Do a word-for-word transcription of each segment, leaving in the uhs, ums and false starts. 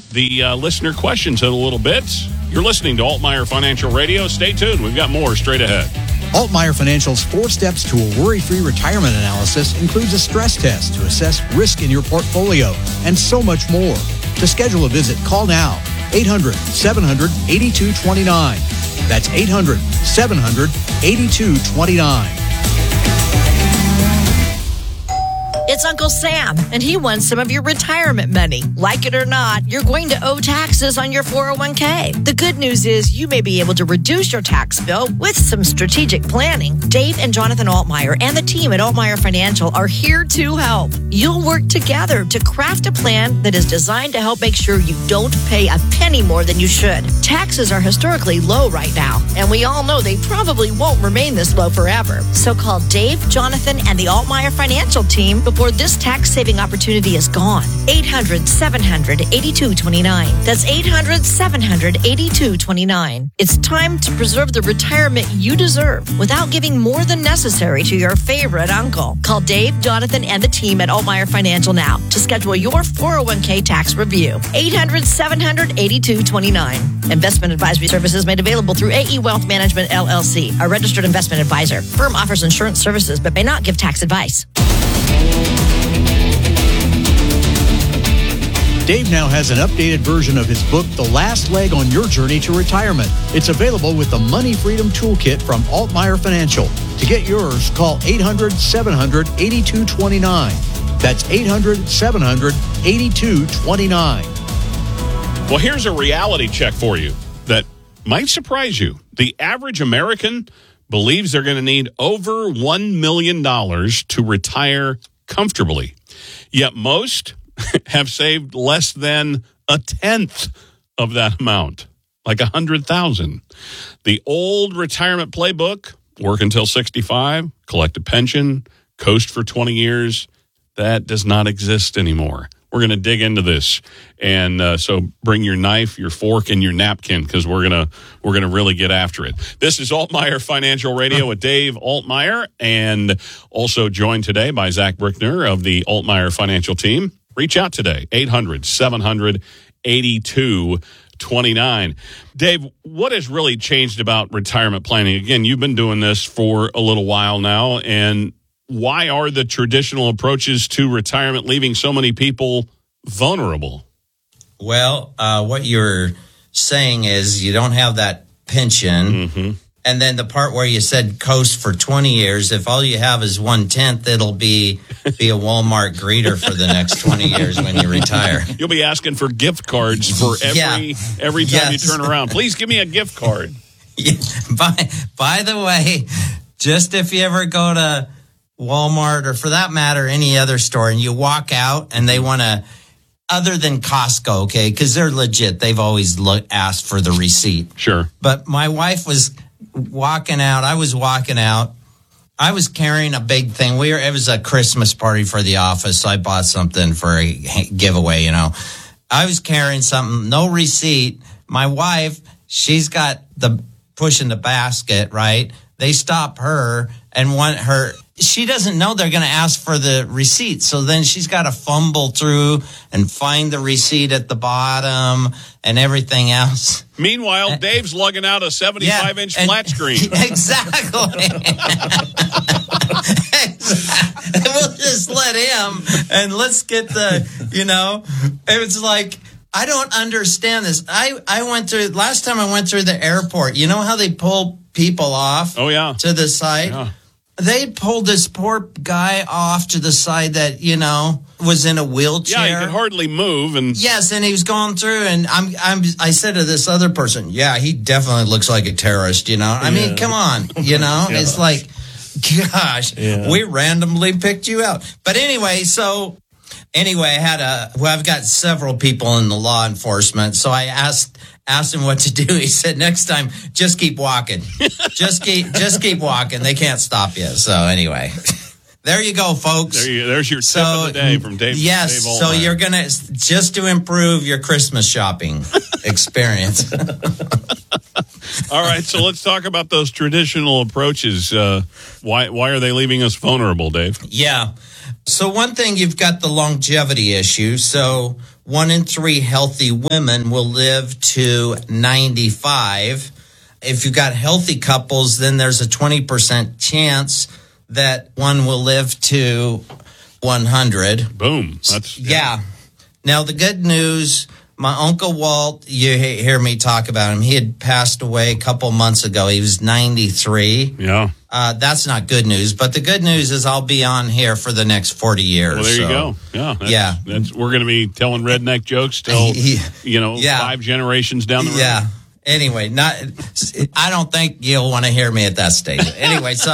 the uh, listener questions in a little bit. You're listening to Altmaier Financial Radio. Stay tuned. We've got more straight ahead. Altmaier Financial's four steps to a worry-free retirement analysis includes a stress test to assess risk in your portfolio and so much more. To schedule a visit, call now. eight hundred, seven hundred, eighty-two twenty-nine. That's eight hundred, seven hundred, eighty-two twenty-nine. It's Uncle Sam, and he wants some of your retirement money. Like it or not, you're going to owe taxes on your four oh one k. The good news is you may be able to reduce your tax bill with some strategic planning. Dave and Jonathan Altmaier and the team at Altmaier Financial are here to help. You'll work together to craft a plan that is designed to help make sure you don't pay a penny more than you should. Taxes are historically low right now, and we all know they probably won't remain this low forever. So call Dave, Jonathan, and the Altmaier Financial team before this tax-saving opportunity is gone. eight hundred, seven hundred, eighty-two twenty-nine. That's eight hundred, seven hundred, eighty-two twenty-nine. It's time to preserve the retirement you deserve without giving more than necessary to your favorite uncle. Call Dave, Jonathan, and the team at Altmaier Financial now to schedule your four oh one k tax review. eight hundred, seven hundred, eighty-two twenty-nine. Investment advisory services made available through A E Wealth Management, L L C, a registered investment advisor. Firm offers insurance services but may not give tax advice. Dave now has an updated version of his book, The Last Leg on Your Journey to Retirement. It's available with the Money Freedom Toolkit from Altmaier Financial. To get yours, call eight hundred, seven hundred, eighty-two twenty-nine. That's eight hundred, seven hundred, eighty-two twenty-nine. Well, here's a reality check for you that might surprise you. The average American believes they're going to need over one million dollars to retire comfortably. Yet most have saved less than a tenth of that amount, like one hundred thousand dollars. The old retirement playbook, work until sixty-five, collect a pension, coast for twenty years, that does not exist anymore. We're going to dig into this, and uh, so bring your knife, your fork, and your napkin because we're gonna we're gonna really get after it. This is Altmaier Financial Radio with Dave Altmaier, and also joined today by Zach Brickner of the Altmaier Financial team. Reach out today, eight hundred, seven hundred, eighty-two twenty-nine. Dave, what has really changed about retirement planning? Again, you've been doing this for a little while now, and why are the traditional approaches to retirement leaving so many people vulnerable? Well, uh, what you're saying is you don't have that pension. Mm-hmm. And then the part where you said coast for twenty years, if all you have is one-tenth, it'll be be a Walmart greeter for the next twenty years when you retire. You'll be asking for gift cards for every yeah. every time yes. you turn around. Please give me a gift card. Yeah. By, by the way, just if you ever go to Walmart or for that matter, any other store, and you walk out and they want to, other than Costco, okay, because they're legit. They've always look, asked for the receipt. Sure. But my wife was walking out. I was walking out. I was carrying a big thing. We were, it was a Christmas party for the office, so I bought something for a giveaway, you know. I was carrying something, no receipt. My wife, she's got the pushing the basket, right? They stop her and want her. She doesn't know they're going to ask for the receipt. So then she's got to fumble through and find the receipt at the bottom and everything else. Meanwhile, Dave's lugging out a seventy-five inch yeah, flat screen. Exactly. exactly. We'll just let him and let's get the, you know, it's like, I don't understand this. I, I went through, last time I went through the airport, you know how they pull people off oh, yeah. to the side? Yeah. They pulled this poor guy off to the side that, you know, was in a wheelchair. Yeah, he could hardly move. And yes, and he was going through, and I'm, I'm, I said to this other person, yeah, he definitely looks like a terrorist, you know. I yeah. mean, come on, you know. yeah. It's like, gosh, yeah. we randomly picked you out. But anyway, so, anyway, I had a, well, I've got several people in the law enforcement, so I asked, asked him what to do. He said, next time, just keep walking. just keep just keep walking. They can't stop you. So anyway, there you go, folks. There you, there's your tip so, of the day from Dave. Yes, Dave so you're going to, just to improve your Christmas shopping experience. All right, so let's talk about those traditional approaches. Uh, why why are they leaving us vulnerable, Dave? Yeah. So one thing, you've got the longevity issue. So one in three healthy women will live to ninety-five. If you've got healthy couples, then there's a twenty percent chance that one will live to one hundred. Boom. That's yeah. yeah. Now, the good news, my Uncle Walt, you hear me talk about him. He had passed away a couple months ago. He was ninety-three. Yeah. Uh, that's not good news. But the good news is I'll be on here for the next forty years. Well, there so. you go. Yeah. That's, yeah. That's, we're going to be telling redneck jokes till, you know, yeah. five generations down the road. Yeah. Anyway, not. I don't think you'll want to hear me at that stage. Anyway, so,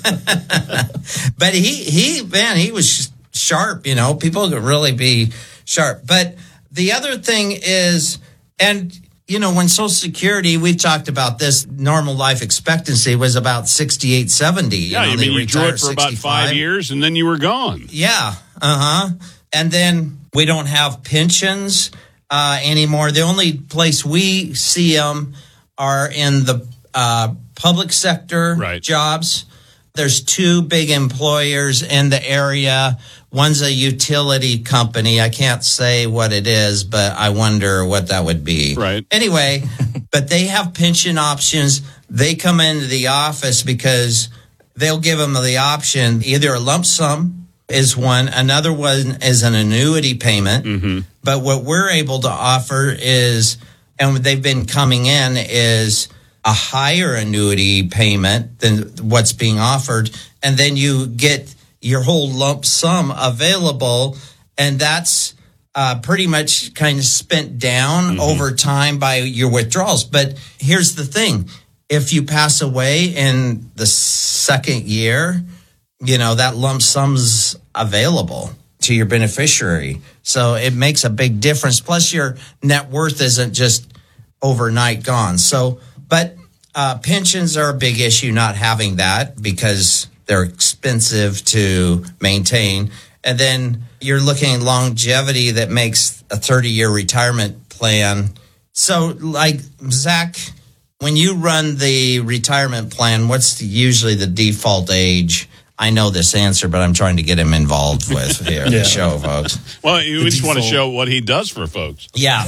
but he, he, man, he was sharp, you know, people could really be sharp. But the other thing is, and, you know, when Social Security, we talked about this, normal life expectancy was about sixty-eight, seventy. Yeah, you, know, you mean you drew it for about five years and then you were gone. Yeah. Uh-huh. And then we don't have pensions uh, anymore. The only place we see them are in the uh, public sector right. jobs. There's two big employers in the area. One's a utility company. I can't say what it is, but I wonder what that would be. Right. Anyway, but they have pension options. They come into the office because they'll give them the option. Either a lump sum is one. Another one is an annuity payment. Mm-hmm. But what we're able to offer is, and they've been coming in, is a higher annuity payment than what's being offered. And then you get your whole lump sum available, and that's uh, pretty much kind of spent down mm-hmm. over time by your withdrawals. But here's the thing. If you pass away in the second year, you know, that lump sum's available to your beneficiary. So it makes a big difference. Plus, your net worth isn't just overnight gone. So, but uh, pensions are a big issue, not having that, because they're expensive to maintain. And then you're looking at longevity that makes a thirty-year retirement plan. So, like, Zach, when you run the retirement plan, what's the, usually the default age? I know this answer, but I'm trying to get him involved with here yeah. the show, folks. Well, you just want to show what he does for folks. Yeah.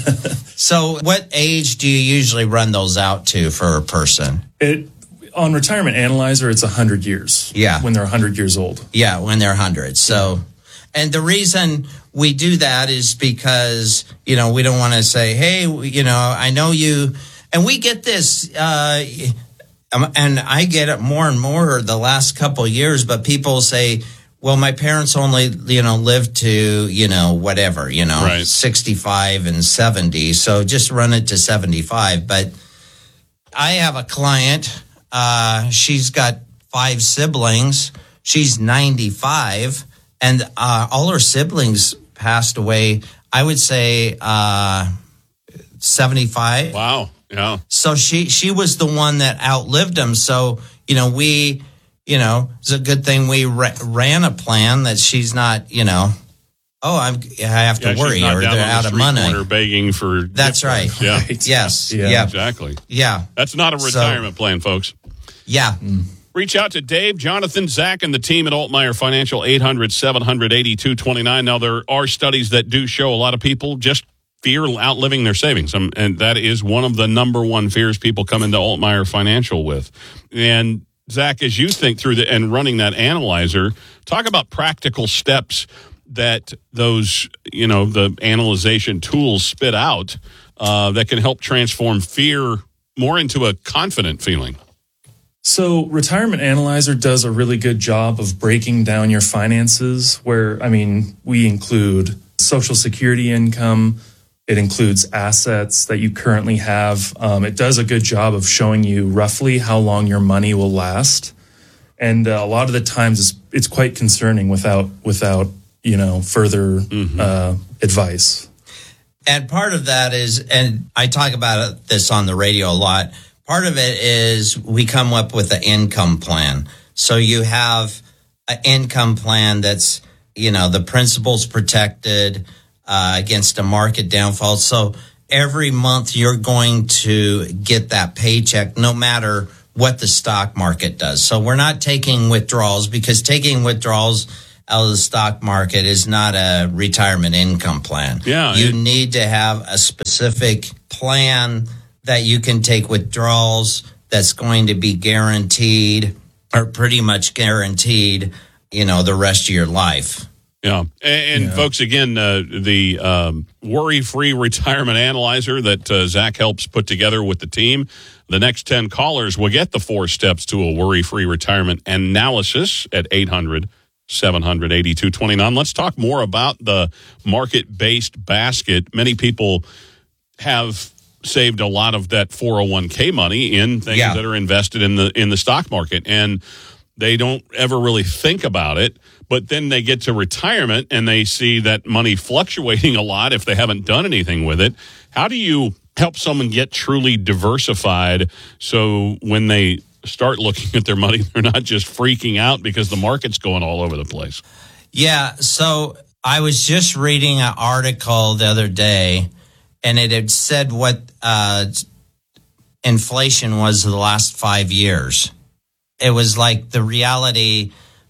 So what age do you usually run those out to for a person? It on Retirement Analyzer, it's one hundred years. Yeah. When they're one hundred years old. Yeah, when they're one hundred. So, and the reason we do that is because, you know, we don't want to say, hey, you know, I know you, and we get this, uh, and I get it more and more the last couple of years, but people say, well, my parents only, you know, lived to, you know, whatever, you know, right. sixty-five and seventy. So just run it to seventy-five. But I have a client, uh, she's got five siblings. She's ninety-five, and uh, all her siblings passed away, I would say, uh, seventy-five. Wow. Yeah. So she, she was the one that outlived them. So, you know, we, you know, it's a good thing we ra- ran a plan that she's not, you know, oh, I'm, I have to yeah, worry or they're out the of money. Begging for That's right. Yeah. Right. Yes. Yeah. yeah. Exactly. Yeah. That's not a retirement so, plan, folks. Yeah. Mm. Reach out to Dave, Jonathan, Zach, and the team at Altmeyer Financial, eight hundred, seven hundred, eighty-two twenty-nine. Now, there are studies that do show a lot of people just fear outliving their savings. Um, and that is one of the number one fears people come into Altmeyer Financial with. And Zach, as you think through the and running that analyzer, talk about practical steps that those, you know, the analyzation tools spit out uh, that can help transform fear more into a confident feeling. So Retirement Analyzer does a really good job of breaking down your finances where, I mean, we include Social Security income. It includes assets that you currently have. Um, it does a good job of showing you roughly how long your money will last. And uh, a lot of the times it's, it's quite concerning without, without you know, further mm-hmm. uh, advice. And part of that is, and I talk about this on the radio a lot, part of it is we come up with an income plan. So you have an income plan that's, you know, the principal's protected uh, against a market downfall. So every month you're going to get that paycheck no matter what the stock market does. So we're not taking withdrawals because taking withdrawals out of the stock market is not a retirement income plan. Yeah, you it, need to have a specific plan that you can take withdrawals that's going to be guaranteed or pretty much guaranteed, you know, the rest of your life. Yeah. And, and yeah. folks, again, uh, the um, worry-free retirement analyzer that uh, Zach helps put together with the team. The next ten callers will get the four steps to a worry-free retirement analysis at eight hundred, seven hundred, eighty-two twenty-nine. Let's talk more about the market-based basket. Many people have saved a lot of that four oh one k money in things Yeah. that are invested in the in the stock market, and they don't ever really think about it. But then they get to retirement and they see that money fluctuating a lot if they haven't done anything with it. How do you help someone get truly diversified so when they start looking at their money, they're not just freaking out because the market's going all over the place? Yeah, so I was just reading an article the other day, and it had said what uh, inflation was the last five years. It was like the reality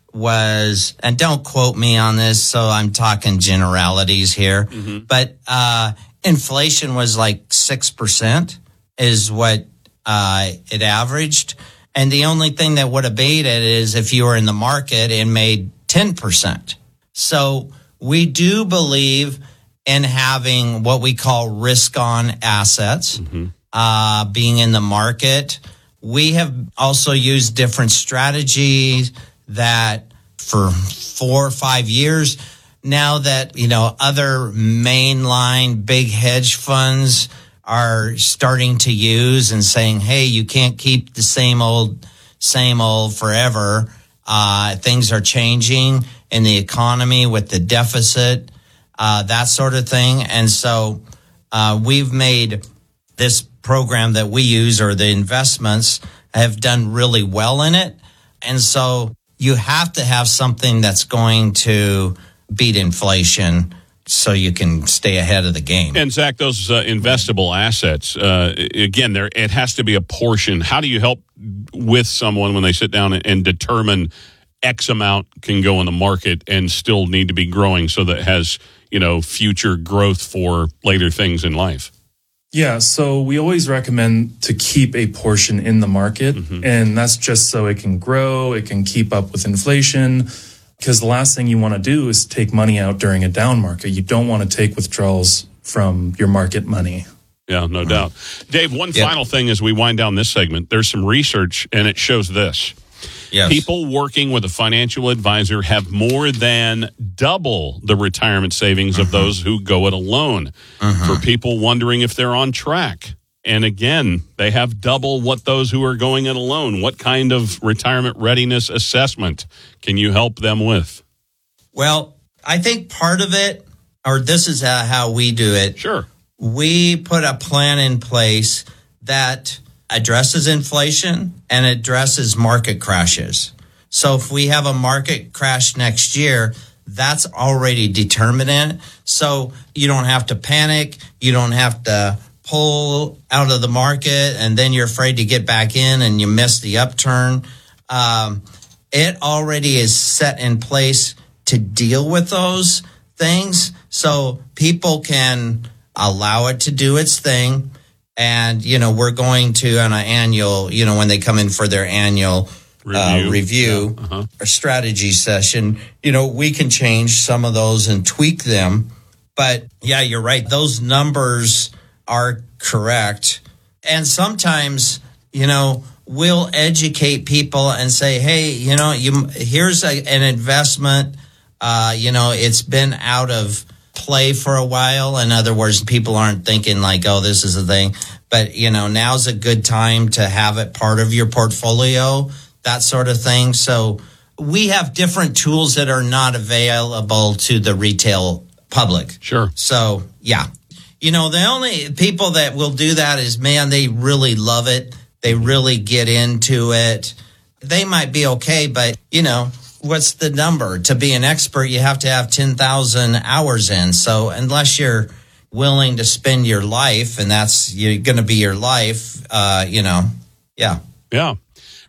was, and don't quote me on this, so I'm talking generalities here, mm-hmm. but uh, inflation was like six percent is what uh, it averaged. And the only thing that would have beat it is if you were in the market and made ten percent. So we do believe in having what we call risk-on assets, mm-hmm. uh, being in the market. We have also used different strategies that for four or five years now that, you know, other mainline big hedge funds are starting to use and saying, hey, you can't keep the same old, same old forever. Uh, things are changing in the economy with the deficit, uh, that sort of thing. And so uh, we've made this program that we use, or the investments, have done really well in it. And so you have to have something that's going to beat inflation so you can stay ahead of the game. And Zach, those uh, investable assets, uh, again, there it has to be a portion. How do you help with someone when they sit down and, and determine X amount can go in the market and still need to be growing so that it has, you know, future growth for later things in life? Yeah, so we always recommend to keep a portion in the market, mm-hmm. and that's just so it can grow, it can keep up with inflation, because the last thing you want to do is take money out during a down market. You don't want to take withdrawals from your market money. Yeah, no mm-hmm. doubt. Dave, one yep. final thing as we wind down this segment. There's some research, and it shows this. Yes. People working with a financial advisor have more than double the retirement savings mm-hmm. of those who go it alone. Mm-hmm. For people wondering if they're on track. And again, they have double what those who are going it alone. What kind of retirement readiness assessment can you help them with? Well, I think part of it, or this is how we do it. Sure. We put a plan in place that addresses inflation and addresses market crashes. So if we have a market crash next year, that's already determined. So you don't have to panic. You don't have to pull out of the market and then you're afraid to get back in and you miss the upturn. Um, it already is set in place to deal with those things. So people can allow it to do its thing. And, you know, we're going to on an annual, you know, when they come in for their annual review, uh, review yeah. uh-huh. or strategy session, you know, we can change some of those and tweak them. But yeah, you're right. Those numbers are correct. And sometimes, you know, we'll educate people and say, hey, you know, you here's a, an investment. Uh, you know, it's been out of play for a while. In other words, people aren't thinking like, oh, this is a thing. But, you know, now's a good time to have it part of your portfolio, that sort of thing. So we have different tools that are not available to the retail public. Sure. So, yeah. You know, the only people that will do that is, man, they really love it. They really get into it. They might be okay, but, you know, what's the number? To be an expert, you have to have ten thousand hours in. So unless you're willing to spend your life, and that's you're going to be your life, uh, you know, yeah. Yeah.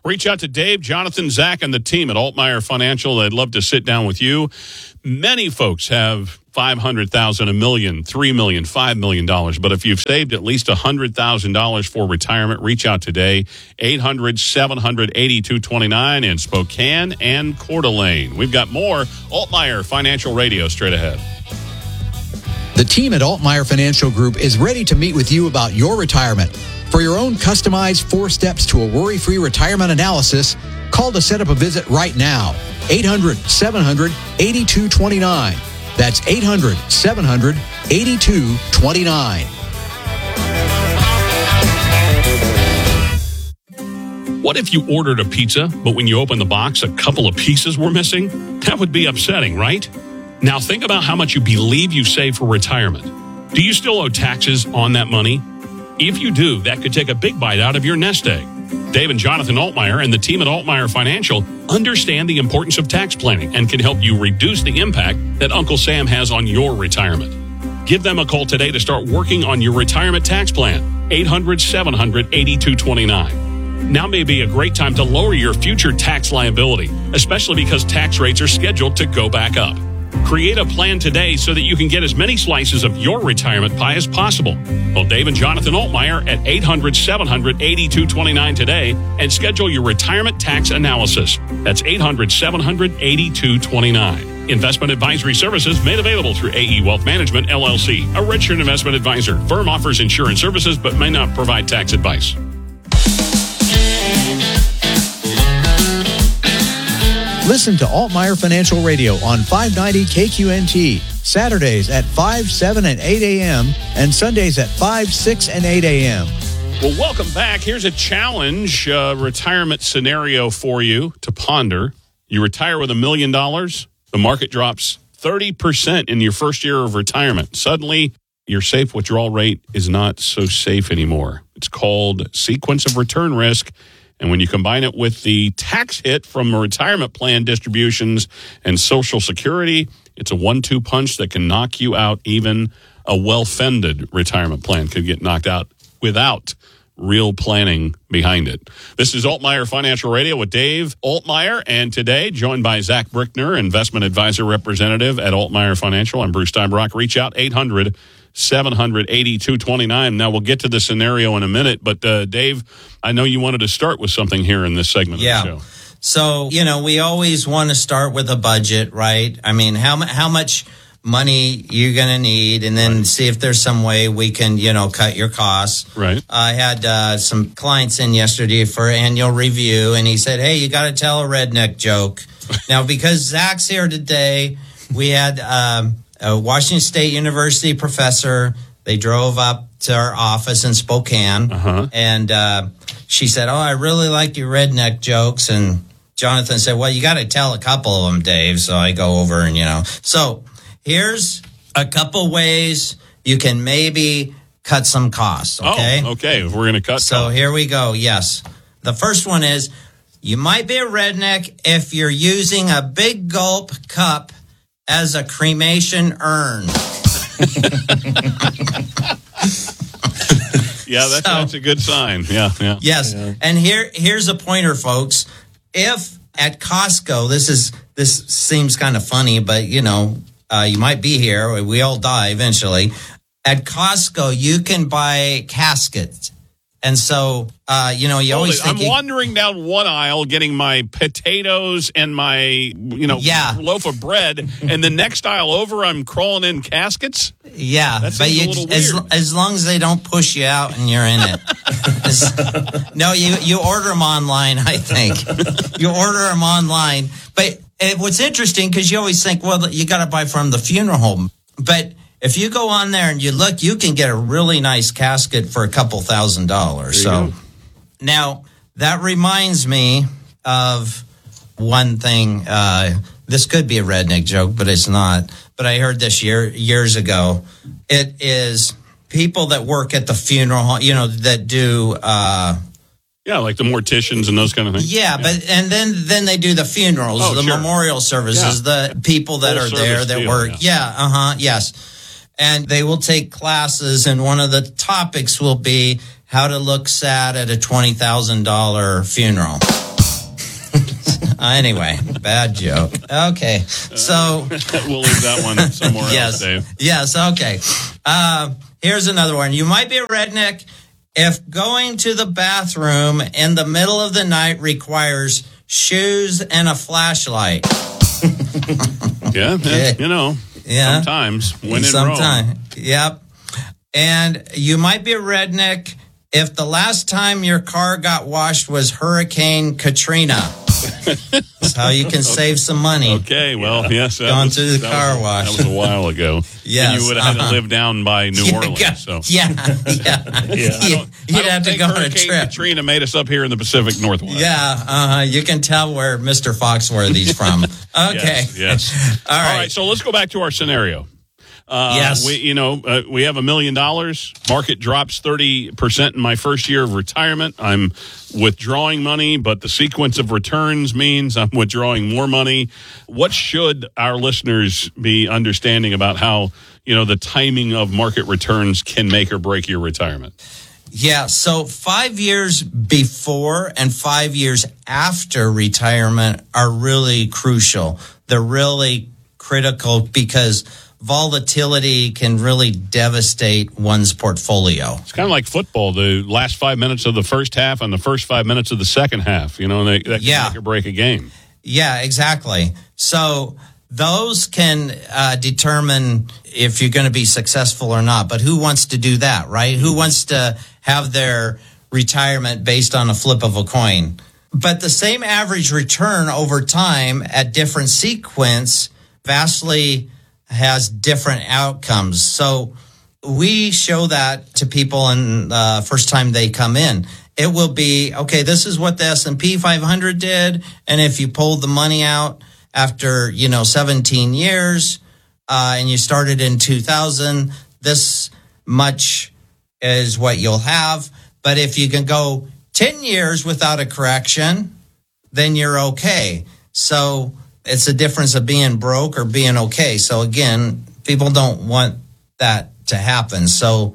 Reach out to Dave, Jonathan, Zach, and the team at Altmeyer Financial. They'd love to sit down with you. Many folks have five hundred thousand dollars, a million, three million dollars, five million dollars. But if you've saved at least one hundred thousand dollars for retirement, reach out today. eight hundred, seven hundred, eighty-two twenty-nine in Spokane and Coeur d'Alene. We've got more Altmeyer Financial Radio straight ahead. The team at Altmeyer Financial Group is ready to meet with you about your retirement. For your own customized four steps to a worry-free retirement analysis, call to set up a visit right now. eight hundred, seven hundred, eighty-two twenty-nine. That's eight hundred, seven hundred, eighty-two twenty-nine. What if you ordered a pizza, but when you opened the box, a couple of pieces were missing? That would be upsetting, right? Now think about how much you believe you saved for retirement. Do you still owe taxes on that money? If you do, that could take a big bite out of your nest egg. Dave and Jonathan Altmeyer and the team at Altmeyer Financial understand the importance of tax planning and can help you reduce the impact that Uncle Sam has on your retirement. Give them a call today to start working on your retirement tax plan. eight hundred, seven hundred, eighty-two twenty-nine. Now may be a great time to lower your future tax liability, especially because tax rates are scheduled to go back up. Create a plan today so that you can get as many slices of your retirement pie as possible. Call Dave and Jonathan Altmeyer at eight hundred, seven hundred, eighty-two twenty-nine today and schedule your retirement tax analysis. That's eight hundred, seven hundred, eighty-two twenty-nine. Investment advisory services made available through A E Wealth Management, L L C, a registered investment advisor. Firm offers insurance services but may not provide tax advice. Listen to Altmeyer Financial Radio on five ninety K Q N T, Saturdays at five, seven, and eight a.m., and Sundays at five, six, and eight a.m. Well, welcome back. Here's a challenge uh, retirement scenario for you to ponder. You retire with a million dollars. The market drops thirty percent in your first year of retirement. Suddenly, your safe withdrawal rate is not so safe anymore. It's called sequence of return risk. And when you combine it with the tax hit from retirement plan distributions and Social Security, it's a one two punch that can knock you out. Even a well-funded retirement plan could get knocked out without real planning behind it. This is Altmeyer Financial Radio with Dave Altmeyer, and today joined by Zach Brickner, investment advisor representative at Altmeyer Financial. I'm Bruce Steinbrock. Reach out, eight hundred, seven hundred, eighty-two twenty-nine. Now, we'll get to the scenario in a minute, but uh, Dave, I know you wanted to start with something here in this segment yeah. of the show. So, you know, we always want to start with a budget, right? I mean, how how much money you're going to need, and then right. see if there's some way we can, you know, cut your costs. Right. I had uh, some clients in yesterday for annual review, and he said, hey, you got to tell a redneck joke. Now, because Zach's here today, we had um, a Washington State University professor. They drove up to our office in Spokane, uh-huh. and uh, she said, oh, I really like your redneck jokes. And Jonathan said, well, you got to tell a couple of them, Dave. So I go over and, you know, so here's a couple ways you can maybe cut some costs, okay? Oh, okay. If we're going to cut So costs. Here we go, yes. The first one is you might be a redneck if you're using a big gulp cup as a cremation urn. Yeah, that's, so, that's a good sign. Yeah, yeah. Yes, yeah. And here here's a pointer, folks. If at Costco, this is this seems kind of funny, but, you know, Uh, you might be here. We all die eventually. At Costco, you can buy caskets. And so, uh, you know, you Hold always it. think... I'm you, wandering down one aisle getting my potatoes and my, you know, yeah. loaf of bread. And the next aisle over, I'm crawling in caskets. Yeah. That but seems you, a little as, weird. as long as they don't push you out and you're in it. No, you, you order them online, I think. You order them online. But it, what's interesting, because you always think, well, you got to buy from the funeral home. But if you go on there and you look, you can get a really nice casket for a couple thousand dollars. So go. Now that reminds me of one thing. Uh, this could be a redneck joke, but it's not. But I heard this year years ago. It is people that work at the funeral home, you know, that do. Uh, Yeah, like the morticians and those kind of things. Yeah, yeah, but and then then they do the funerals, oh, the sure. memorial services, Yeah. the people that Full are there service that deal, work. yeah. Yeah, uh-huh, yes. And they will take classes, and one of the topics will be how to look sad at a twenty thousand dollars funeral. Anyway, bad joke. Okay. So we'll leave that one somewhere yes, else, Dave. Yes. Okay. Uh, here's another one. You might be a redneck if going to the bathroom in the middle of the night requires shoes and a flashlight. yeah, yeah. You know, yeah. sometimes when in Sometime. Rome. Yep. And you might be a redneck if the last time your car got washed was Hurricane Katrina. That's how you can save some money. Okay, well, yeah. yes. Going was, through the car was, wash. That was a while ago. Yes. And you would have uh-huh. had to live down by New Orleans. So. Yeah, yeah. yeah. You, you'd have to go on a Hurricane trip. Katrina made us up here in the Pacific Northwest. Yeah, uh-huh. You can tell where Mister Foxworthy's from. Okay. Yes. yes. All right. All right, so let's go back to our scenario. Uh, yes. We, you know, uh, we have a million dollars. Market drops thirty percent in my first year of retirement. I'm withdrawing money, but the sequence of returns means I'm withdrawing more money. What should our listeners be understanding about how, you know, the timing of market returns can make or break your retirement? Yeah, so five years before and five years after retirement are really crucial. They're really critical because volatility can really devastate one's portfolio. It's kind of like football. The last five minutes of the first half and the first five minutes of the second half, you know, they, that can yeah. make or break a game. Yeah, exactly. So those can uh, determine if you're going to be successful or not. But who wants to do that, right? Who wants to have their retirement based on a flip of a coin? But the same average return over time at different sequence vastly has different outcomes. So we show that to people in the uh, first time they come in. It will be, okay, this is what the S and P five hundred did. And if you pulled the money out after, you know, seventeen years, uh, and you started in two thousand, this much is what you'll have. But if you can go ten years without a correction, then you're okay. So it's a difference of being broke or being okay. So again, people don't want that to happen. So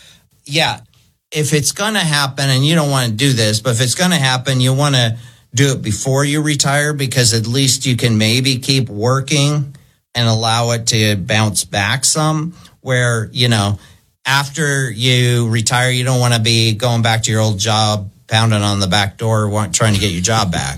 yeah, if it's going to happen, and you don't want to do this, but if it's going to happen, you want to do it before you retire, because at least you can maybe keep working and allow it to bounce back some, where, you know, after you retire, you don't want to be going back to your old job, pounding on the back door, want, trying to get your job back.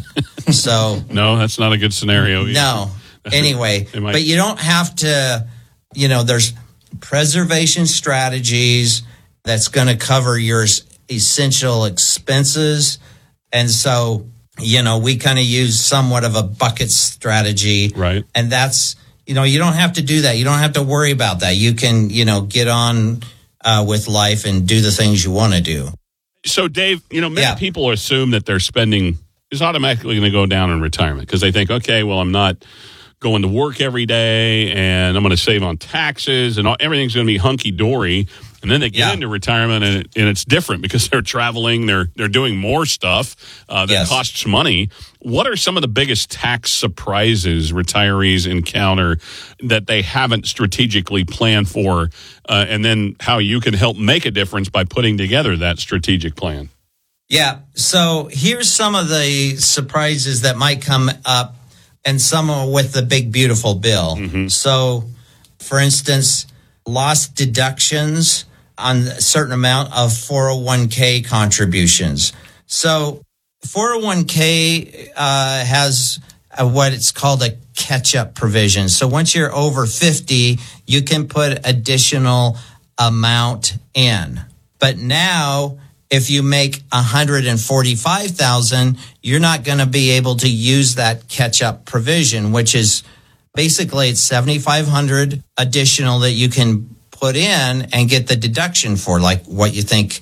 So no, that's not a good scenario either. No. Anyway, might- but you don't have to, you know, there's preservation strategies that's going to cover your essential expenses. And so, you know, we kind of use somewhat of a bucket strategy. Right. And that's, you know, you don't have to do that. You don't have to worry about that. You can, you know, get on uh, with life and do the things you want to do. So, Dave, you know, many Yeah. people assume that their spending is automatically going to go down in retirement because they think, okay, well, I'm not going to work every day and I'm going to save on taxes and all, everything's going to be hunky-dory. And then they get Yeah. into retirement and, it, and it's different because they're traveling, they're they're doing more stuff uh, that Yes. costs money. What are some of the biggest tax surprises retirees encounter that they haven't strategically planned for? Uh, and then how you can help make a difference by putting together that strategic plan? Yeah. So here's some of the surprises that might come up, and some are with the big, beautiful bill. Mm-hmm. So, for instance, lost deductions on a certain amount of four oh one k contributions. So four oh one k uh, has a, what it's called a catch-up provision. So once you're over fifty, you can put additional amount in. But now, if you make one hundred forty-five thousand dollars, you're not going to be able to use that catch-up provision, which is basically it's seventy-five hundred dollars additional that you can put in and get the deduction for, like what you think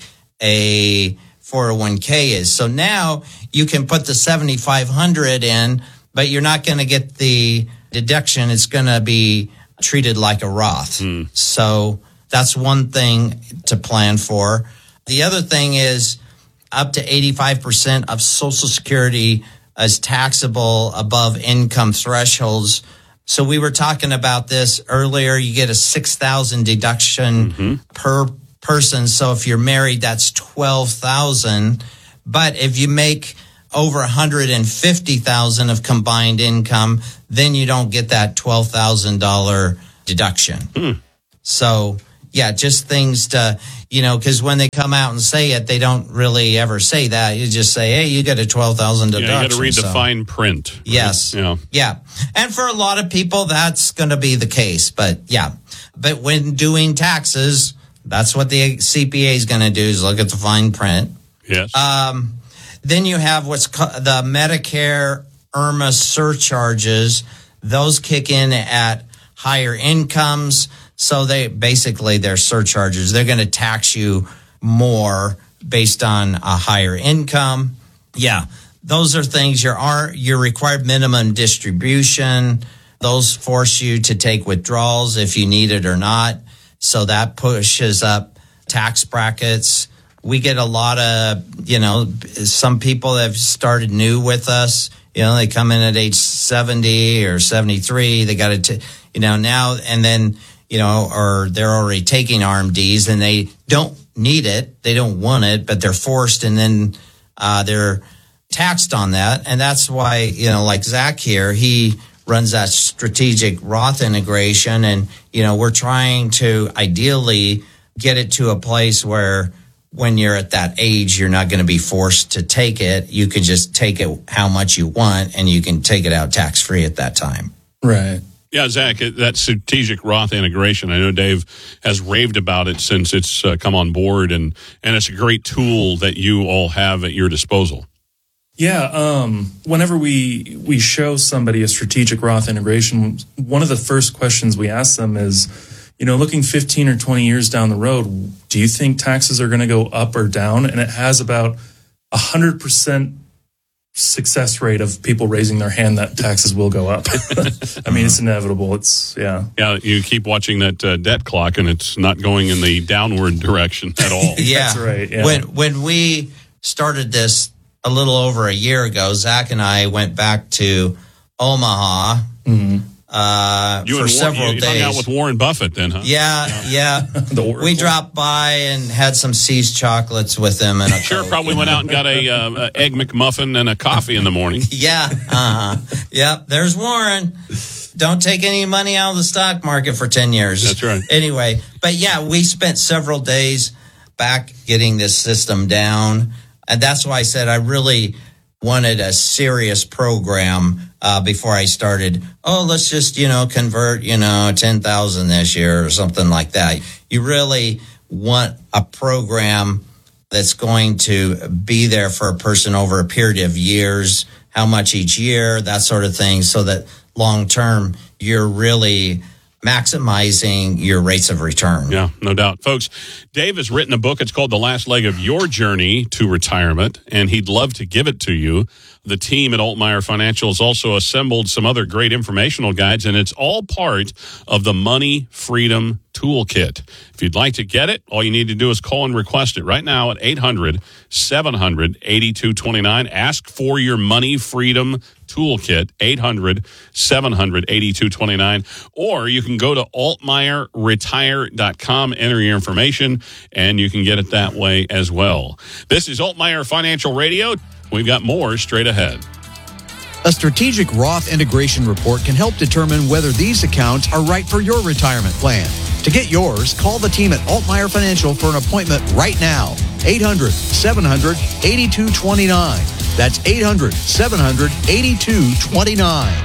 a four oh one k is. So now you can put the seventy-five hundred in, but you're not going to get the deduction. It's going to be treated like a Roth. Mm. So that's one thing to plan for. The other thing is up to eighty-five percent of Social Security is taxable above income thresholds. So we were talking about this earlier. You get a six thousand deduction Mm-hmm. per person. So if you're married, that's twelve thousand. But if you make over one hundred fifty thousand dollars of combined income, then you don't get that twelve thousand dollars deduction. Hmm. So, yeah, just things to, you know, because when they come out and say it, they don't really ever say that. You just say, hey, you get a twelve thousand dollars deduction. Yeah, you got to read the so. fine print. Right? Yes. Yeah. Yeah. And for a lot of people, that's going to be the case. But, yeah. But when doing taxes, that's what the C P A is going to do, is look at the fine print. Yes. Um, then you have what's called the Medicare I R M A surcharges. Those kick in at higher incomes. So they basically, they're surcharges. They're going to tax you more based on a higher income. Yeah, those are things. Your are your required minimum distribution. Those force you to take withdrawals if you need it or not. So that pushes up tax brackets. We get a lot of, you know, some people have started new with us. You know, they come in at age seventy or seventy-three. They got to, you know, now and then, you know, or they're already taking R M Ds and they don't need it. They don't want it, but they're forced, and then uh, they're taxed on that. And that's why, you know, like Zach here, he runs that strategic Roth integration. And, you know, we're trying to ideally get it to a place where when you're at that age, you're not going to be forced to take it. You can just take it how much you want, and you can take it out tax free at that time. Right. Yeah, Zach, that strategic Roth integration, I know Dave has raved about it since it's uh, come on board, and, and it's a great tool that you all have at your disposal. Yeah, um, whenever we we show somebody a strategic Roth integration, one of the first questions we ask them is, you know, looking fifteen or twenty years down the road, do you think taxes are going to go up or down? And it has about a one hundred percent success rate of people raising their hand that taxes will go up. I mean, it's inevitable. It's, yeah. Yeah, you keep watching that uh, debt clock, and it's not going in the downward direction at all. Yeah. That's right. Yeah. When, when we started this a little over a year ago, Zach and I went back to Omaha Mm-hmm. uh, You for and several Warren, you days. hung out with Warren Buffett then, huh? Yeah, yeah. The Oracle. We dropped by and had some See's chocolates with them. And a Sure, Coke. probably went out and got a, uh, a egg McMuffin and a coffee in the morning. Yeah, uh-huh. Yep, there's Warren. Don't take any money out of the stock market for ten years. That's right. Anyway, but yeah, we spent several days back getting this system down. And that's why I said I really wanted a serious program uh, before I started. Oh, let's just, you know, convert, you know, ten thousand this year or something like that. You really want a program that's going to be there for a person over a period of years, how much each year, that sort of thing, so that long term you're really maximizing your rates of return. Yeah, no doubt. Folks, Dave has written a book. It's called The Last Leg of Your Journey to Retirement, and he'd love to give it to you. The team at Altmeyer Financial has also assembled some other great informational guides, and it's all part of the Money Freedom Toolkit. If you'd like to get it, all you need to do is call and request it right now at eight hundred, seven hundred, eighty-two twenty-nine. Ask for your Money Freedom Toolkit, eight hundred, seven hundred, eighty-two twenty-nine. Or you can go to altmeyer retire dot com, enter your information, and you can get it that way as well. This is Altmeyer Financial Radio. We've got more straight ahead. A strategic Roth integration report can help determine whether these accounts are right for your retirement plan. To get yours, call the team at Altmeyer Financial for an appointment right now. eight hundred, seven hundred, eighty-two twenty-nine. That's eight hundred, seven hundred, eighty-two twenty-nine.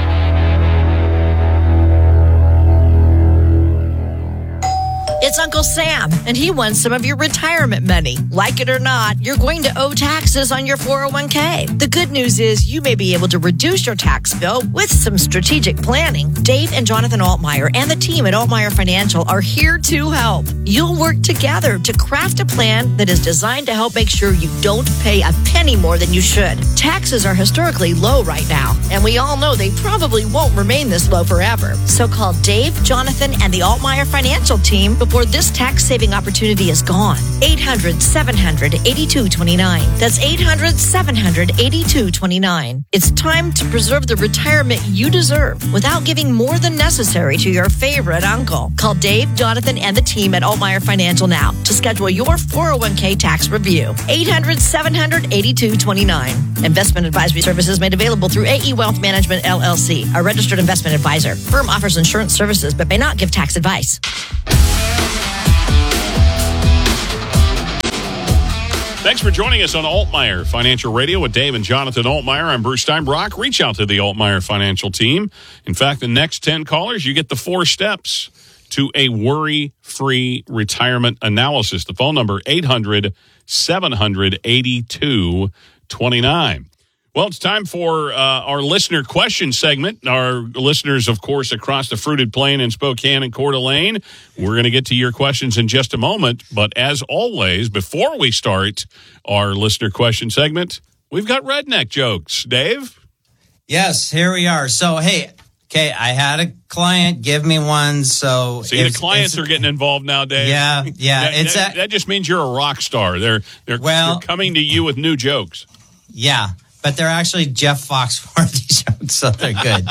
It's Uncle Sam, and he wants some of your retirement money. Like it or not, you're going to owe taxes on your four oh one k. The good news is you may be able to reduce your tax bill with some strategic planning. Dave and Jonathan Altmeyer and the team at Altmeyer Financial are here to help. You'll work together to craft a plan that is designed to help make sure you don't pay a penny more than you should. Taxes are historically low right now, and we all know they probably won't remain this low forever. So call Dave, Jonathan, and the Altmeyer Financial team before before this tax-saving opportunity is gone. eight hundred, seven hundred, eighty-two twenty-nine. That's eight hundred, seven hundred, eighty-two twenty-nine. It's time to preserve the retirement you deserve without giving more than necessary to your favorite uncle. Call Dave, Jonathan, and the team at Altmeyer Financial now to schedule your four oh one k tax review. eight hundred, seven hundred, eighty-two twenty-nine. Investment advisory services made available through A E Wealth Management, L L C, a registered investment advisor. Firm offers insurance services but may not give tax advice. Thanks for joining us on Altmeyer Financial Radio with Dave and Jonathan Altmeyer. I'm Bruce Steinbrock. Reach out to the Altmeyer Financial team. In fact, the next ten callers, you get the four steps to a worry-free retirement analysis. The phone number, eight hundred, seven hundred, eighty-two twenty-nine. Well, it's time for uh, our listener question segment. Our listeners, of course, across the Fruited Plain in Spokane and Coeur d'Alene. We're going to get to your questions in just a moment. But as always, before we start our listener question segment, we've got redneck jokes. Dave? Yes, here we are. So, hey, okay, I had a client give me one. So, See, the clients are getting involved now, Dave. Yeah, yeah. That, it's that, a, that just means you're a rock star. They're, they're, well, they're coming to you with new jokes. Yeah. But they're actually Jeff Foxworthy jokes, so they're good.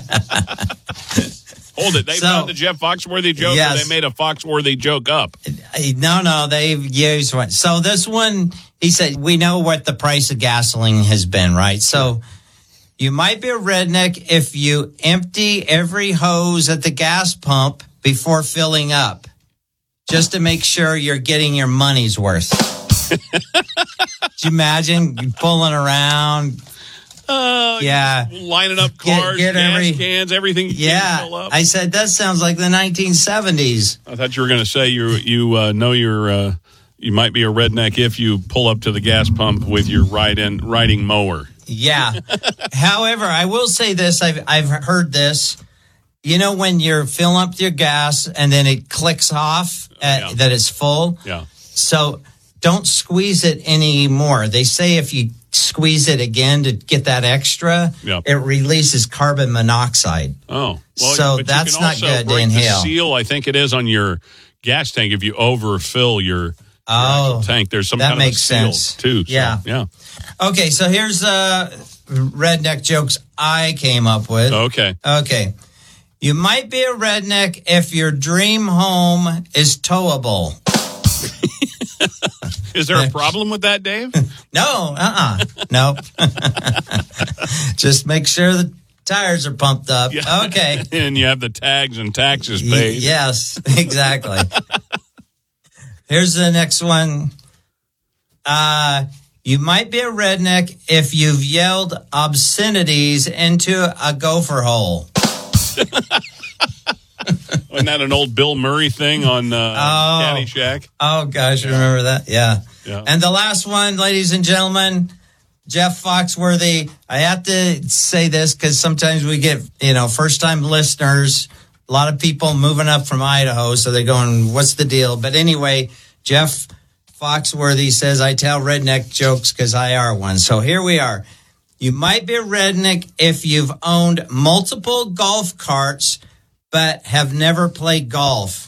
Hold it. They so, found the Jeff Foxworthy joke, yes. or they made a Foxworthy joke up? No, no, they've used one. So this one, he said, we know what the price of gasoline has been, right? So you might be a redneck if you empty every hose at the gas pump before filling up, just to make sure you're getting your money's worth. Could you imagine pulling around? Uh, yeah. Lining up cars, get, get gas every, cans, everything. Yeah. Fill up. I said, that sounds like the nineteen seventies. I thought you were going to say you you uh, know you're, uh, you might be a redneck if you pull up to the gas pump with your ride-in, riding mower. Yeah. However, I will say this. I've, I've heard this. You know, when you're filling up your gas and then it clicks off at, yeah. that it's full? Yeah. So don't squeeze it anymore. They say if you squeeze it again to get that extra, yep. it releases carbon monoxide. Oh. Well, so but that's you can not also good to break inhale. The seal, I think it is, on your gas tank if you overfill your, oh, your tank. There's some that kind makes of a seal, sense. too. So, yeah. Yeah. Okay, so here's uh, redneck jokes I came up with. Okay. Okay. You might be a redneck if your dream home is towable. Is there a problem with that, Dave? No, uh-uh. Nope. Just make sure the tires are pumped up. Yeah. Okay. And you have the tags and taxes paid. Y- yes, exactly. Here's the next one. Uh, you might be a redneck if you've yelled obscenities into a gopher hole. Wasn't that an old Bill Murray thing on uh, oh. Caddyshack? Oh, gosh, yeah. Remember that? Yeah. yeah. And the last one, ladies and gentlemen, Jeff Foxworthy. I have to say this because sometimes we get, you know, first-time listeners, a lot of people moving up from Idaho, so they're going, what's the deal? But anyway, Jeff Foxworthy says, I tell redneck jokes because I are one. So here we are. You might be a redneck if you've owned multiple golf carts but have never played golf.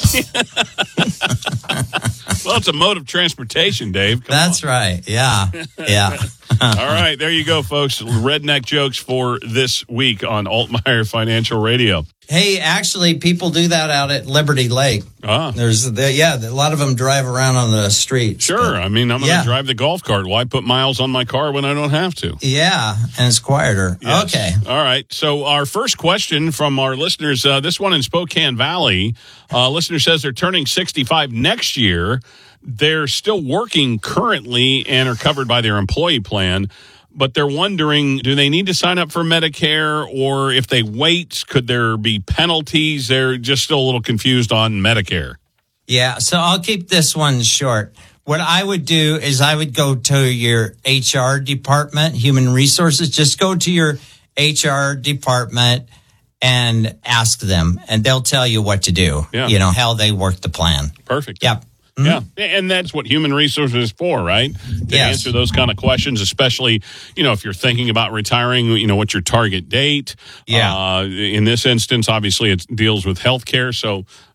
Well, it's a mode of transportation, Dave. Come That's on. right. Yeah. Yeah. All right. There you go, folks. Redneck jokes for this week on Altmeyer Financial Radio. Hey, actually, people do that out at Liberty Lake. Ah. There's, the, yeah, a lot of them drive around on the streets. Sure. But, I mean, I'm going to yeah. drive the golf cart. Why put miles on my car when I don't have to? Yeah, and it's quieter. Yes. Okay. All right. So our first question from our listeners, uh, this one in Spokane Valley, uh, listener says they're turning sixty-five next year. They're still working currently and are covered by their employee plan, but they're wondering, do they need to sign up for Medicare, or if they wait, could there be penalties? They're just still a little confused on Medicare. Yeah, so I'll keep this one short. What I would do is I would go to your H R department, human resources. Just go to your H R department and ask them, and they'll tell you what to do. Yeah. You know, how they work the plan. Perfect. Yep. Yeah, and that's what human resources is for, right? To yes. answer those kind of questions, especially, you know, if you're thinking about retiring, you know, what's your target date? Yeah. Uh, in this instance, obviously, it deals with health care, so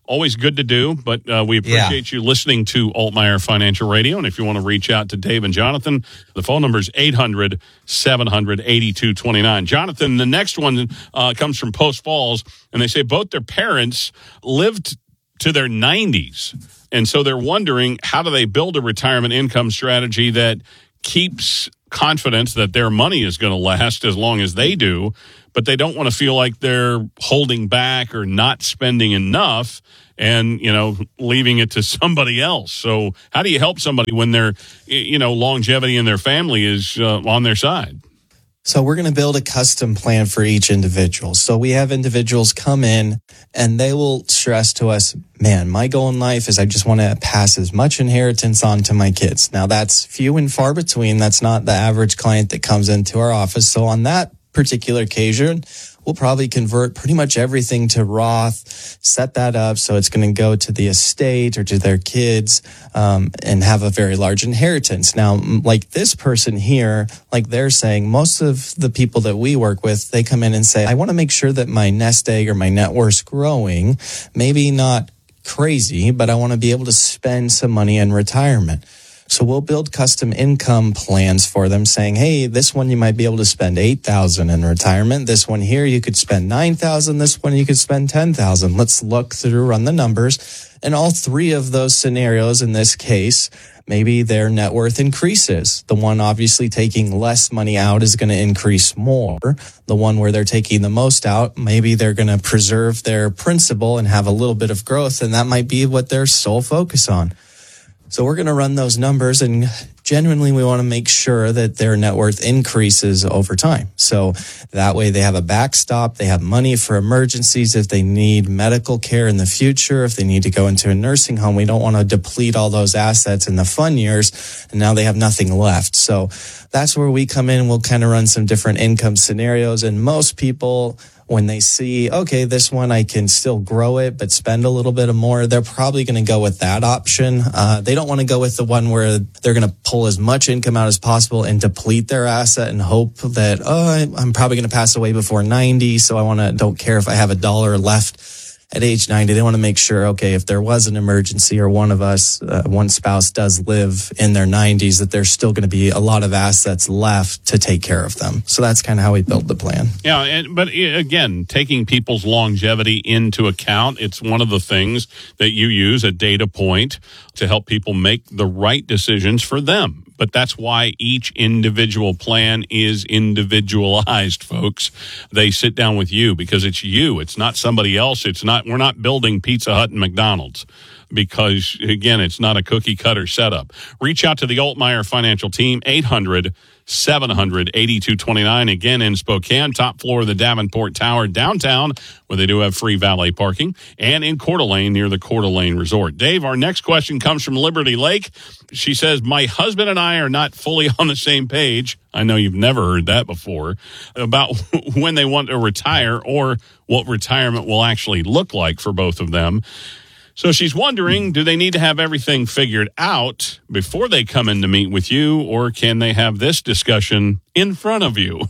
always good to do, but uh, we appreciate Yeah. you listening to Altmaier Financial Radio. And if you want to reach out to Dave and Jonathan, the phone number is eight hundred, seven hundred, eighty-two twenty-nine. Jonathan, the next one uh, comes from Post Falls, and they say both their parents lived to their nineties. And so they're wondering, how do they build a retirement income strategy that keeps confidence that their money is going to last as long as they do, but they don't want to feel like they're holding back or not spending enough and, you know, leaving it to somebody else. So how do you help somebody when their, you know, longevity in their family is uh, on their side? So we're going to build a custom plan for each individual. So we have individuals come in and they will stress to us, man, my goal in life is I just want to pass as much inheritance on to my kids. Now that's few and far between. That's not the average client that comes into our office. So on that particular occasion, we'll probably convert pretty much everything to Roth, set that up so it's going to go to the estate or to their kids, um, and have a very large inheritance. Now, like this person here, like they're saying, most of the people that we work with, they come in and say, I want to make sure that my nest egg or my net worth's growing, maybe not crazy, but I want to be able to spend some money in retirement. So we'll build custom income plans for them saying, hey, this one you might be able to spend eight thousand dollars in retirement. This one here you could spend nine thousand dollars. This one you could spend ten thousand dollars. Let's look through, run the numbers. And all three of those scenarios in this case, maybe their net worth increases. The one obviously taking less money out is going to increase more. The one where they're taking the most out, maybe they're going to preserve their principal and have a little bit of growth. And that might be what their sole focus on. So we're going to run those numbers, and genuinely we want to make sure that their net worth increases over time. So that way they have a backstop, they have money for emergencies if they need medical care in the future, if they need to go into a nursing home. We don't want to deplete all those assets in the fun years, and now they have nothing left. So that's where we come in. We'll kind of run some different income scenarios, and most people, when they see, okay, this one I can still grow it, but spend a little bit more, they're probably going to go with that option. Uh, they don't want to go with the one where they're going to pull as much income out as possible and deplete their asset and hope that, oh, I'm probably going to pass away before ninety, so I want to, don't care if I have a dollar left at age ninety. They want to make sure, okay, if there was an emergency or one of us, uh, one spouse does live in their nineties, that there's still going to be a lot of assets left to take care of them. So that's kind of how we build the plan. Yeah, and, but again, taking people's longevity into account, it's one of the things that you use, a data point, to help people make the right decisions for them. But that's why each individual plan is individualized, folks. They sit down with you because it's you. It's not somebody else. It's not, we're not building Pizza Hut and McDonald's because, again, it's not a cookie cutter setup. Reach out to the Altmaier Financial Team, eight hundred, seven hundred, eighty-two twenty-nine. Again, in Spokane, top floor of the Davenport Tower downtown, where they do have free valet parking, and in Coeur d'Alene near the Coeur d'Alene Resort. Dave, our next question comes from Liberty Lake. She says, my husband and I are not fully on the same page. I know you've never heard that before, about when they want to retire or what retirement will actually look like for both of them. So she's wondering, do they need to have everything figured out before they come in to meet with you, or can they have this discussion in front of you?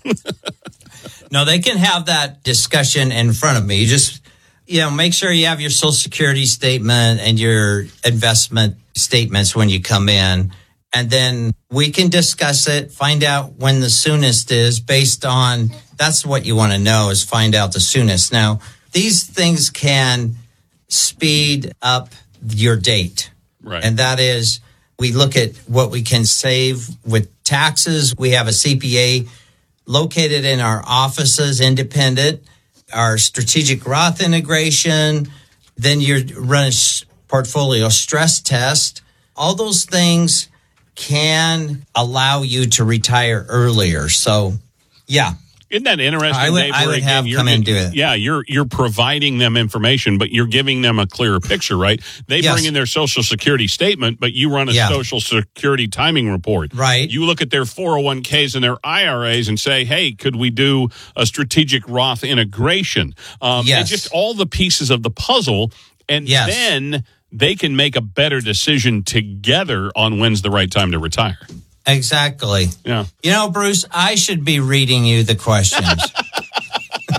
No, they can have that discussion in front of me. You just, you know, make sure you have your Social Security statement and your investment statements when you come in. And then we can discuss it, find out when the soonest is based on, that's what you want to know, is find out the soonest. Now, these things can speed up your date. Right. And that is, we look at what we can save with taxes. We have a C P A located in our offices, independent, our strategic Roth integration. Then you run a portfolio stress test. All those things can allow you to retire earlier. So, yeah. Isn't that interesting? I would, Dave, I would again, have come and do it. Yeah, you're you're providing them information, but you're giving them a clearer picture, right? They Yes. bring in their Social Security statement, but you run a Yeah. Social Security timing report. Right. You look at their four oh one k's and their I R As and say, hey, could we do a strategic Roth integration? Um, Yes. and just all the pieces of the puzzle, and Yes. then they can make a better decision together on when's the right time to retire. Exactly. Yeah. You know, Bruce, I should be reading you the questions.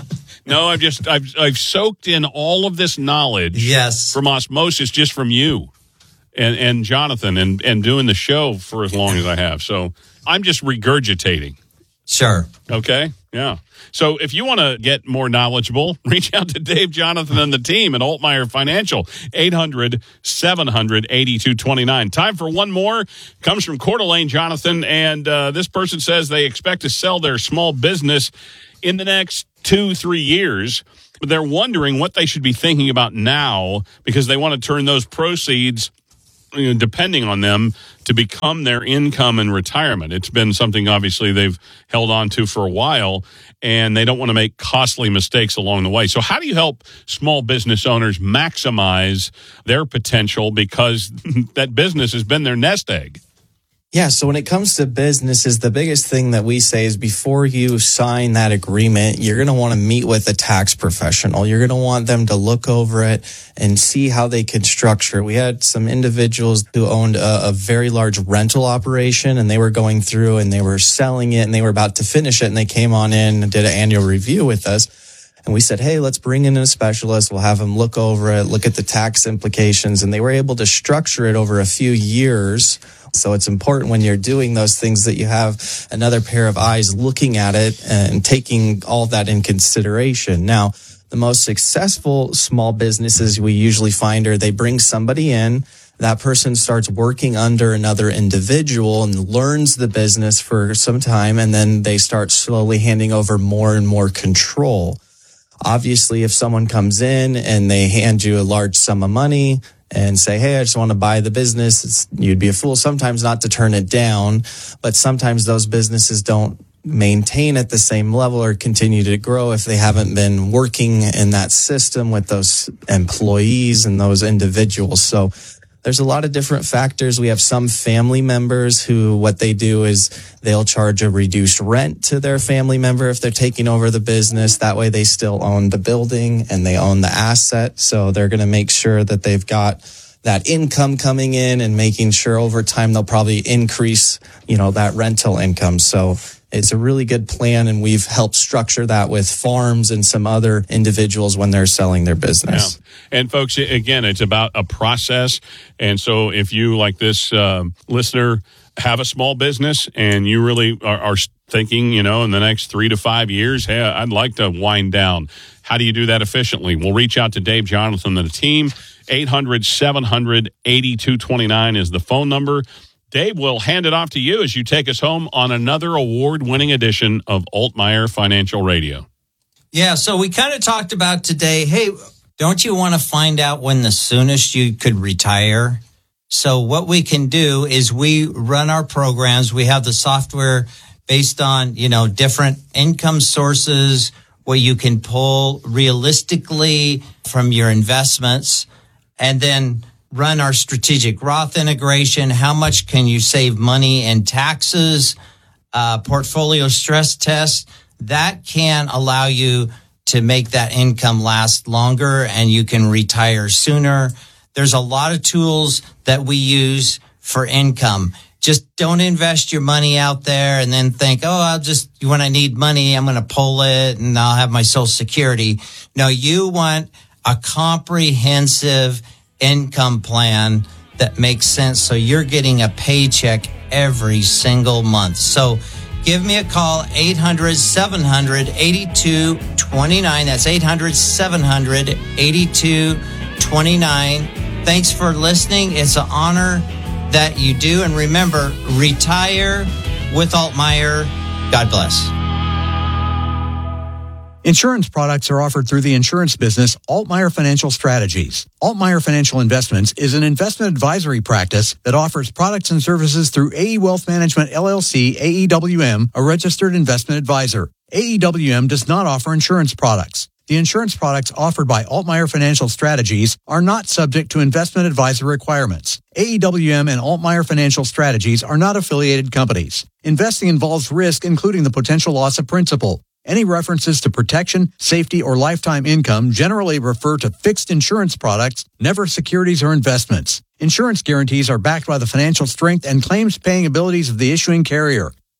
No, I've just I've I've soaked in all of this knowledge. Yes. From osmosis, just from you and and Jonathan, and and doing the show for as long as I have. So I'm just regurgitating. Sure. Okay. Yeah. So if you want to get more knowledgeable, reach out to Dave, Jonathan, and the team at Altmeyer Financial, eight hundred, seven hundred, eighty-two twenty-nine. Time for one more. Comes from Coeur d'Alene, Jonathan, and uh, this person says they expect to sell their small business in the next two, three years. They're wondering what they should be thinking about now because they want to turn those proceeds, you know, depending on them, to become their income in retirement. It's been something, obviously, they've held on to for a while, and they don't want to make costly mistakes along the way. So how do you help small business owners maximize their potential because that business has been their nest egg? Yeah, so when it comes to businesses, the biggest thing that we say is before you sign that agreement, you're going to want to meet with a tax professional. You're going to want them to look over it and see how they can structure it. We had some individuals who owned a, a very large rental operation, and they were going through and they were selling it, and they were about to finish it, and they came on in and did an annual review with us. And we said, hey, let's bring in a specialist. We'll have them look over it, look at the tax implications. And they were able to structure it over a few years. So it's important when you're doing those things that you have another pair of eyes looking at it and taking all that in consideration. Now, the most successful small businesses we usually find are they bring somebody in. That person starts working under another individual and learns the business for some time. And then they start slowly handing over more and more control. Obviously, if someone comes in and they hand you a large sum of money and say, hey, I just want to buy the business, it's, you'd be a fool sometimes not to turn it down. But sometimes those businesses don't maintain at the same level or continue to grow if they haven't been working in that system with those employees and those individuals. So there's a lot of different factors. We have some family members who what they do is they'll charge a reduced rent to their family member if they're taking over the business. That way they still own the building and they own the asset. So they're going to make sure that they've got that income coming in and making sure over time they'll probably increase, you know, that rental income. So it's a really good plan, and we've helped structure that with farms and some other individuals when they're selling their business. Yeah. And folks, again, it's about a process. And so if you, like this uh, listener, have a small business and you really are, are thinking, you know, in the next three to five years, hey, I'd like to wind down. How do you do that efficiently? We'll reach out to Dave, Jonathan, and the team. eight hundred, seven hundred, eighty-two twenty-nine is the phone number. Dave, we'll hand it off to you as you take us home on another award-winning edition of Altmeyer Financial Radio. Yeah, so we kind of talked about today, hey, don't you want to find out when the soonest you could retire? So what we can do is we run our programs. We have the software based on, you know, different income sources where you can pull realistically from your investments, and then run our strategic Roth integration. How much can you save money in taxes? Uh, portfolio stress test that can allow you to make that income last longer and you can retire sooner. There's a lot of tools that we use for income. Just don't invest your money out there and then think, oh, I'll just, when I need money, I'm going to pull it and I'll have my Social Security. No, you want a comprehensive income plan that makes sense so you're getting a paycheck every single month. So give me a call, eight hundred, seven hundred, eighty-two twenty-nine. That's eight hundred, seven hundred, eighty-two twenty-nine. Thanks for listening. It's an honor that you do. And remember, retire with Altmeyer. God bless. Insurance products are offered through the insurance business Altmeyer Financial Strategies. Altmeyer Financial Investments is an investment advisory practice that offers products and services through A E Wealth Management L L C, A E W M, a registered investment advisor. A E W M does not offer insurance products. The insurance products offered by Altmeyer Financial Strategies are not subject to investment advisor requirements. A E W M and Altmeyer Financial Strategies are not affiliated companies. Investing involves risk, including the potential loss of principal. Any references to protection, safety, or lifetime income generally refer to fixed insurance products, never securities or investments. Insurance guarantees are backed by the financial strength and claims-paying abilities of the issuing carrier.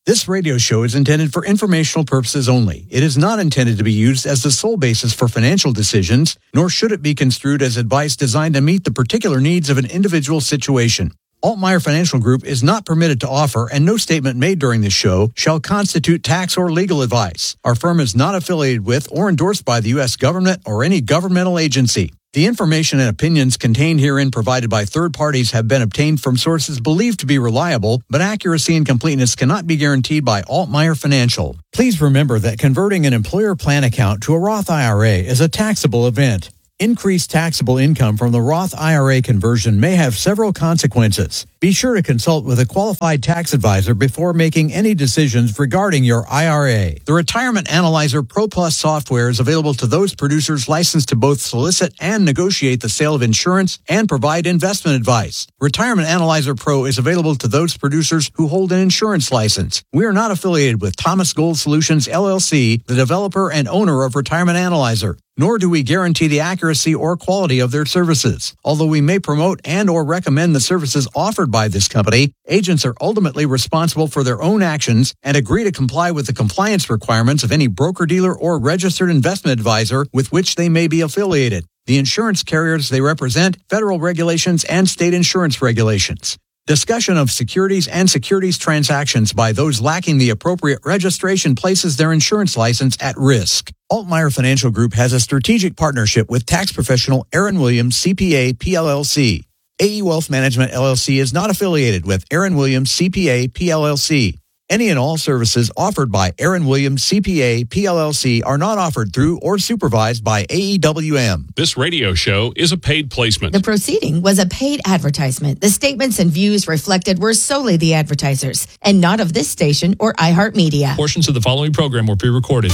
This radio show is intended for informational purposes only. It is not intended to be used as the sole basis for financial decisions, nor should it be construed as advice designed to meet the particular needs of an individual situation. Altmeyer Financial Group is not permitted to offer, and no statement made during this show shall constitute tax or legal advice. Our firm is not affiliated with or endorsed by the U S government or any governmental agency. The information and opinions contained herein provided by third parties have been obtained from sources believed to be reliable, but accuracy and completeness cannot be guaranteed by Altmeyer Financial. Please remember that converting an employer plan account to a Roth I R A is a taxable event. Increased taxable income from the Roth I R A conversion may have several consequences. Be sure to consult with a qualified tax advisor before making any decisions regarding your I R A. The Retirement Analyzer Pro Plus software is available to those producers licensed to both solicit and negotiate the sale of insurance and provide investment advice. Retirement Analyzer Pro is available to those producers who hold an insurance license. We are not affiliated with Thomas Gold Solutions, L L C, the developer and owner of Retirement Analyzer, nor do we guarantee the accuracy or quality of their services. Although we may promote and or recommend the services offered by this company, agents are ultimately responsible for their own actions and agree to comply with the compliance requirements of any broker-dealer or registered investment advisor with which they may be affiliated, the insurance carriers they represent, federal regulations, and state insurance regulations. Discussion of securities and securities transactions by those lacking the appropriate registration places their insurance license at risk. Altmeyer Financial Group has a strategic partnership with tax professional Aaron Williams, C P A, P L L C. A E Wealth Management, L L C is not affiliated with Aaron Williams, C P A, P L L C. Any and all services offered by Aaron Williams, C P A, P L L C are not offered through or supervised by A E W M. This radio show is a paid placement. The proceeding was a paid advertisement. The statements and views reflected were solely the advertisers and not of this station or iHeartMedia. Portions of the following program were pre-recorded.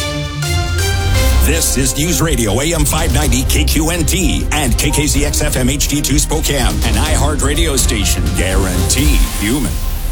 This is News Radio A M five ninety K Q N T and K K Z X F M H D two Spokane, an iHeart radio station guaranteed human.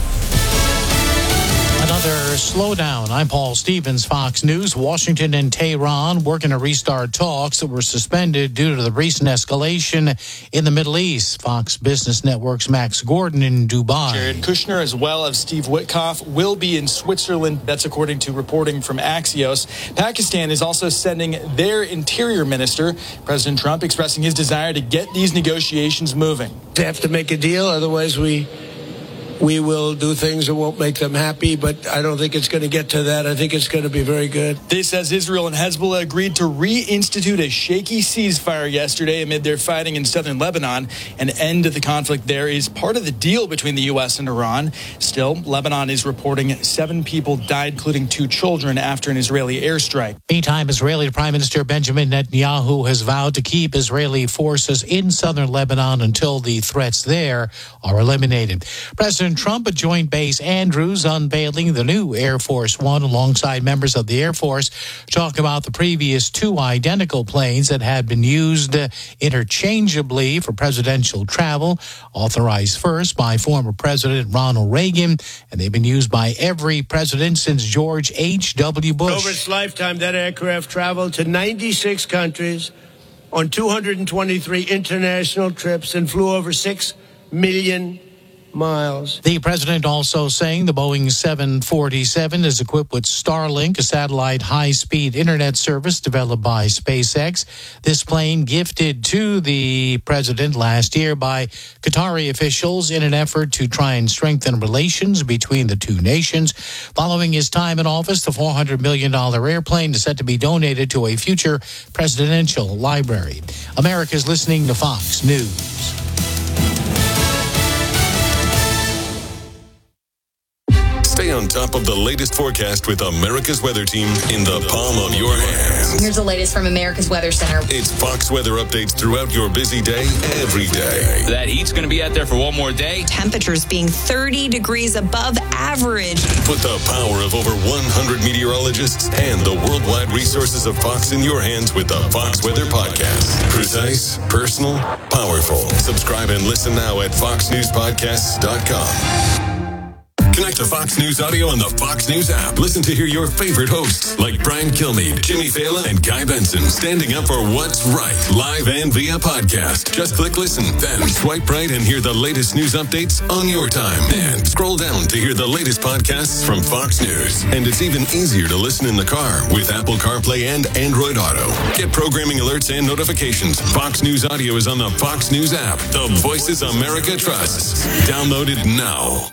Another slowdown. I'm Paul Stevens, Fox News. Washington and Tehran working to restart talks that were suspended due to the recent escalation in the Middle East. Fox Business Network's Max Gordon in Dubai. Jared Kushner, as well as Steve Witkoff, will be in Switzerland. That's according to reporting from Axios. Pakistan is also sending their interior minister. President Trump expressing his desire to get these negotiations moving. They have to make a deal, otherwise we... We will do things that won't make them happy, but I don't think it's going to get to that. I think it's going to be very good. This as Israel and Hezbollah agreed to reinstitute a shaky ceasefire yesterday amid their fighting in southern Lebanon. An end to the conflict there is part of the deal between the U S and Iran. Still, Lebanon is reporting seven people died, including two children, after an Israeli airstrike. Meantime, Israeli Prime Minister Benjamin Netanyahu has vowed to keep Israeli forces in southern Lebanon until the threats there are eliminated. President Trump at Joint Base Andrews unveiling the new Air Force One alongside members of the Air Force, talking about the previous two identical planes that had been used interchangeably for presidential travel, authorized first by former President Ronald Reagan, and they've been used by every president since George H W. Bush. Over its lifetime, that aircraft traveled to ninety-six countries on two hundred twenty-three international trips and flew over six million miles. The president also saying the Boeing seven forty-seven is equipped with Starlink, a satellite high-speed internet service developed by SpaceX. This plane gifted to the president last year by Qatari officials in an effort to try and strengthen relations between the two nations. Following his time in office, the four hundred million dollars airplane is set to be donated to a future presidential library. America's listening to Fox News. Stay on top of the latest forecast with America's Weather Team in the palm of your hands. Here's the latest from America's Weather Center. It's Fox weather updates throughout your busy day, every day. That heat's going to be out there for one more day. Temperatures being thirty degrees above average. Put the power of over one hundred meteorologists and the worldwide resources of Fox in your hands with the Fox Weather Podcast. Precise, personal, powerful. Subscribe and listen now at fox news podcasts dot com. Connect to Fox News Audio on the Fox News app. Listen to hear your favorite hosts like Brian Kilmeade, Jimmy Fallon, and Guy Benson standing up for what's right, live and via podcast. Just click listen, then swipe right and hear the latest news updates on your time. And scroll down to hear the latest podcasts from Fox News. And it's even easier to listen in the car with Apple CarPlay and Android Auto. Get programming alerts and notifications. Fox News Audio is on the Fox News app. The Voices America trusts. Download it now.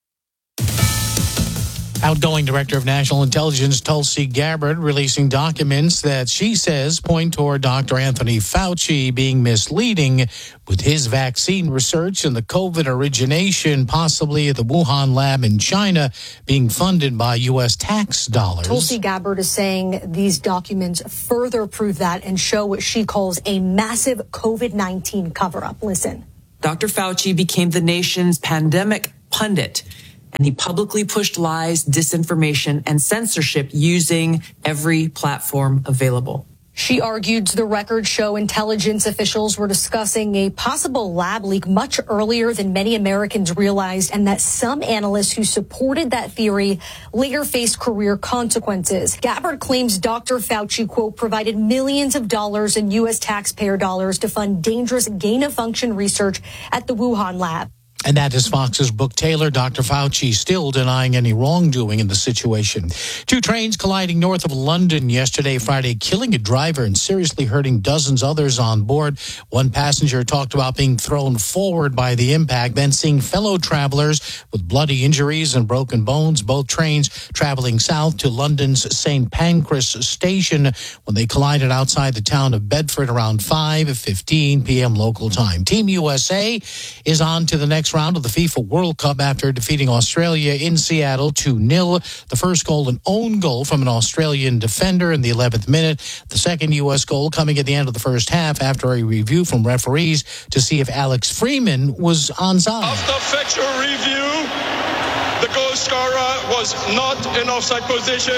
Outgoing Director of National Intelligence Tulsi Gabbard releasing documents that she says point toward Doctor Anthony Fauci being misleading with his vaccine research and the COVID origination, possibly at the Wuhan lab in China, being funded by U S tax dollars. Tulsi Gabbard is saying these documents further prove that and show what she calls a massive COVID nineteen cover-up. Listen. Doctor Fauci became the nation's pandemic pundit, and he publicly pushed lies, disinformation, and censorship using every platform available. She argued the records show intelligence officials were discussing a possible lab leak much earlier than many Americans realized, and that some analysts who supported that theory later faced career consequences. Gabbard claims Doctor Fauci, quote, provided millions of dollars in U S taxpayer dollars to fund dangerous gain-of-function research at the Wuhan lab. And that is Fox's book Taylor. Doctor Fauci still denying any wrongdoing in the situation. Two trains colliding north of London yesterday, Friday, killing a driver and seriously hurting dozens others on board. One passenger talked about being thrown forward by the impact, then seeing fellow travelers with bloody injuries and broken bones. Both trains traveling south to London's Saint Pancras station when they collided outside the town of Bedford around five fifteen p.m. local time. Team U S A is on to the next round of the FIFA World Cup after defeating Australia in Seattle two nil. The first goal, an own goal from an Australian defender in the eleventh minute. The second U S goal coming at the end of the first half after a review from referees to see if Alex Freeman was onside. After factual review, the goal scorer was not in offside position.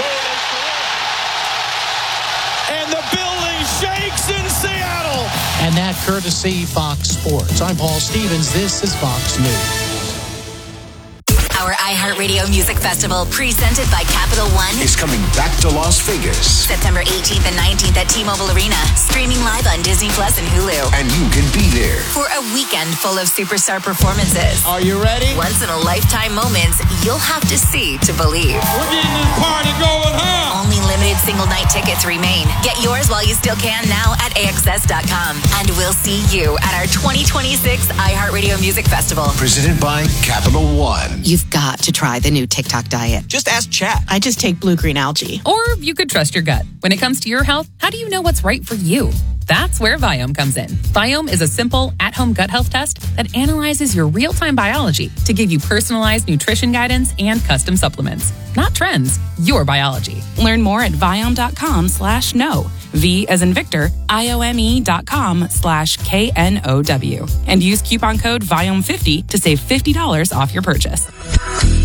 And the building shakes in Seattle. And that courtesy Fox Sports. I'm Paul Stevens. This is Fox News. Our iHeartRadio Music Festival, presented by Capital One, is coming back to Las Vegas. September eighteenth and nineteenth at T-Mobile Arena, streaming live on Disney Plus and Hulu. And you can be there for a weekend full of superstar performances. Are you ready? Once-in-a-lifetime moments you'll have to see to believe. We're getting this party going, huh? Only limited single-night tickets remain. Get yours while you still can now at A X S dot com. And we'll see you at our twenty twenty-six iHeartRadio Music Festival. Presented by Capital One. You've got to try the new TikTok diet. Just ask Chat. I just take blue-green algae. Or you could trust your gut. When it comes to your health, how do you know what's right for you? That's where Viome comes in. Viome is a simple, at-home gut health test that analyzes your real-time biology to give you personalized nutrition guidance and custom supplements. Not trends, your biology. Learn more at Viome.com slash no. V as in Victor, I-O-M-E dot com slash K N O W. And use coupon code Viome fifty to save fifty dollars off your purchase.